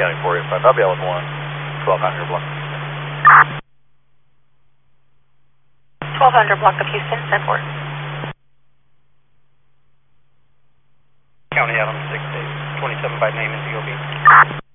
County 485. I'll be on 1200 block. 1200 block of Houston, 10-4. County Adams 6 27 by name and DOB.